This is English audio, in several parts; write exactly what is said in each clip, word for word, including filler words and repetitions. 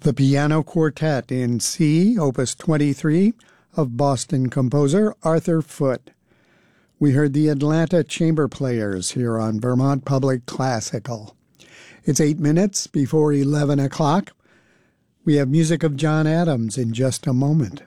The Piano Quartet in C, Opus twenty-three, of Boston composer Arthur Foote. We heard the Atlanta Chamber Players here on Vermont Public Classical. It's eight minutes before eleven o'clock. We have music of John Adams in just a moment.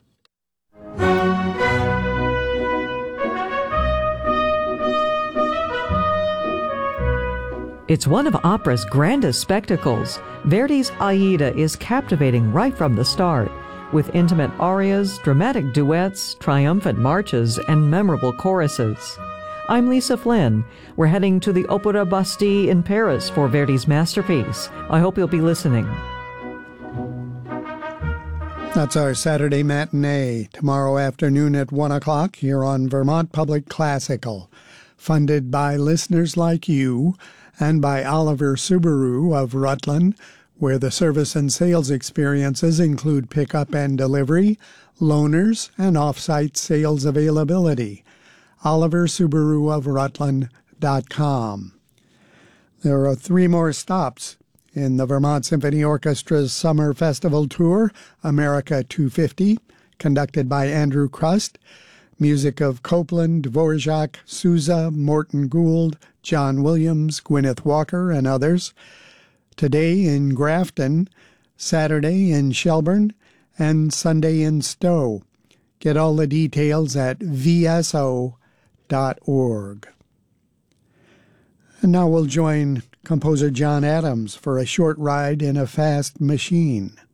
It's one of opera's grandest spectacles. Verdi's Aida is captivating right from the start, with intimate arias, dramatic duets, triumphant marches, and memorable choruses. I'm Lisa Flynn. We're heading to the Opéra Bastille in Paris for Verdi's masterpiece. I hope you'll be listening. That's our Saturday matinee, tomorrow afternoon at one o'clock here on Vermont Public Classical, funded by listeners like you and by Oliver Subaru of Rutland, where the service and sales experiences include pickup and delivery, loaners, and off-site sales availability. Oliver Subaru of Rutland dot com. There are three more stops in the Vermont Symphony Orchestra's Summer Festival Tour, America two fifty, conducted by Andrew Crust. Music of Copland, Dvorak, Sousa, Morton Gould, John Williams, Gwyneth Walker, and others. Today in Grafton, Saturday in Shelburne, and Sunday in Stowe. Get all the details at v s o dot org. And now we'll join composer John Adams for a short ride in a fast machine.